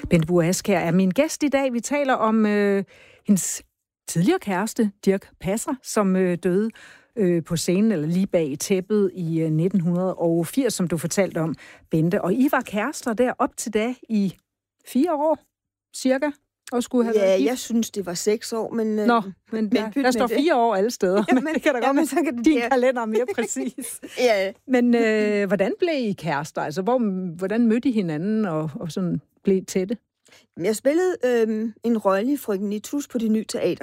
Bente Burg Askjær er min gæst i dag. Vi taler om hendes tidligere kæreste, Dirch Passer, som døde på scenen, eller lige bag tæppet i 1980, som du fortalte om, Bente. Og I var kærester der op til da i 4 år, cirka? Og skulle have været jeg synes, det var 6 år, men... men der står 4 år alle steder. Jamen, det kan da godt, men så kan din kalender mere præcis. Ja. Men hvordan blev I kærester? Altså, hvordan mødte I hinanden og sådan blev tætte? Jeg spillede en rolle i Frøken Nitus på Det Nye Teater.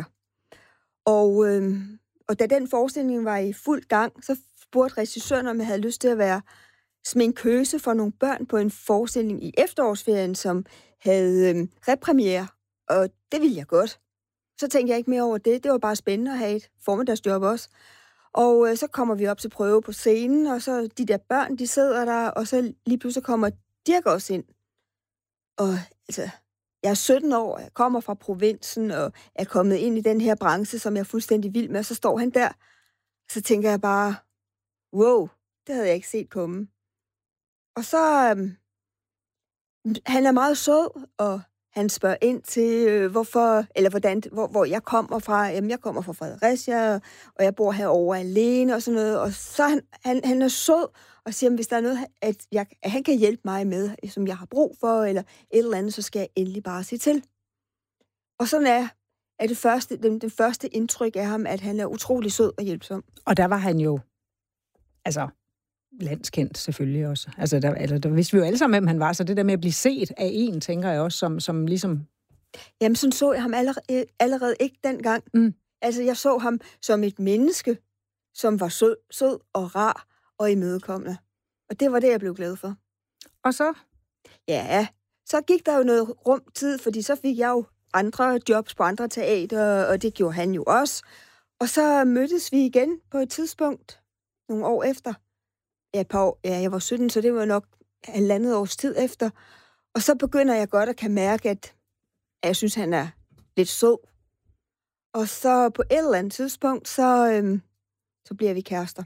Og da den forestilling var i fuld gang, så spurgte regissøren, om jeg havde lyst til at være sminkøse for nogle børn på en forestilling i efterårsferien, som havde repremiere. Og det ville jeg godt. Så tænkte jeg ikke mere over det. Det var bare spændende at have et formiddagsjob også. Og så kommer vi op til prøve på scenen, og så de der børn, de sidder der, og så lige pludselig kommer Dirch også ind. Og altså, jeg er 17 år, jeg kommer fra provinsen, og er kommet ind i den her branche, som jeg er fuldstændig vild med, og så står han der. Så tænker jeg bare, wow, det havde jeg ikke set komme. Og så, han er meget sød, og han spørger ind til, hvor jeg kommer fra. Jamen, jeg kommer fra Fredericia, og jeg bor herovre alene, og sådan noget. Og så han er sød, og siger, hvis der er noget, at han kan hjælpe mig med, som jeg har brug for, eller et eller andet, så skal jeg endelig bare sige til. Og sådan er det første indtryk af ham, at han er utrolig sød og hjælpsom. Og der var han jo, altså, landskendt selvfølgelig også. Altså, der vidste vi jo alle sammen, hvem han var, så det der med at blive set af en, tænker jeg også, som ligesom... Jamen, sådan så jeg ham allerede ikke dengang. Altså, jeg så ham som et menneske, som var sød og rar og imødekommende. Og det var det, jeg blev glad for. Og så? Ja, så gik der jo noget tid, fordi så fik jeg jo andre jobs på andre teater, og det gjorde han jo også. Og så mødtes vi igen på et tidspunkt, nogle år efter. Jeg var 17, så det var nok 1,5 års tid efter. Og så begynder jeg godt at kan mærke, at jeg synes, han er lidt sød. Og så på et eller andet tidspunkt, så bliver vi kærester.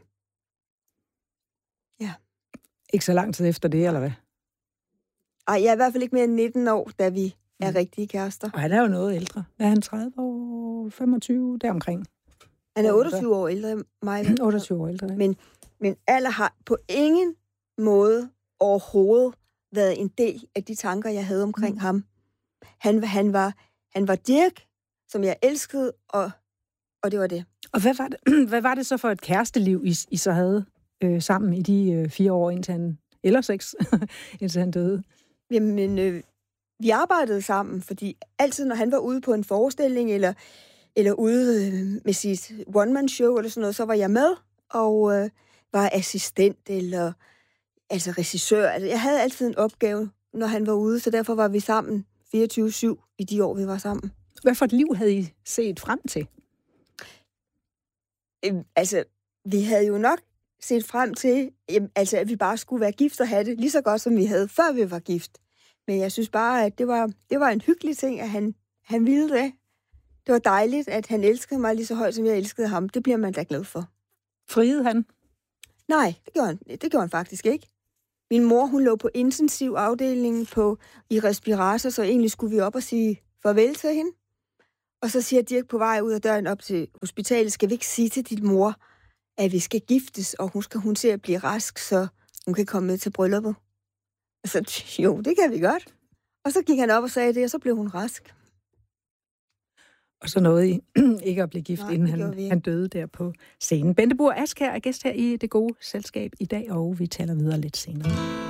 Ja. Ikke så lang tid efter det, eller hvad? Ej, jeg er i hvert fald ikke mere end 19 år, da vi er rigtige kærester. Og han er jo noget ældre. Er han 30 år, 25, deromkring? Han er 28 år ældre end mig. 28 år ældre, ja. Men alder har på ingen måde overhovedet været en del af de tanker, jeg havde omkring ham. Han var Dirch, som jeg elskede, og det var det. Og hvad var det så for et kæresteliv, I så havde sammen i de 4 år, indtil han, eller 6, indtil han døde? Jamen, vi arbejdede sammen, fordi altid, når han var ude på en forestilling, eller ude med sit one-man-show, eller sådan noget, så var jeg med, og var assistent, eller altså regissør. Altså, jeg havde altid en opgave, når han var ude, så derfor var vi sammen 24/7 i de år, vi var sammen. Hvad for et liv havde I set frem til? Altså, vi havde jo nok set frem til, at vi bare skulle være gift og have det lige så godt, som vi havde, før vi var gift. Men jeg synes bare, at det var en hyggelig ting, at han ville det. Det var dejligt, at han elskede mig lige så højt, som jeg elskede ham. Det bliver man da glad for. Friede han? Nej, det gjorde han faktisk ikke. Min mor, hun lå på intensiv afdeling i respirator, så egentlig skulle vi op og sige farvel til hende. Og så siger Dirch på vej ud af døren op til hospitalet, skal vi ikke sige til dit mor, at vi skal giftes, og hun ser at blive rask, så hun kan komme med til brylluppet. Altså, jo, det kan vi godt. Og så gik han op og sagde det, og så blev hun rask. Og så nåede I ikke at blive gift, inden han døde der på scenen. Bente Burg Askjær er gæst her i Det Gode Selskab i dag, og vi taler videre lidt senere.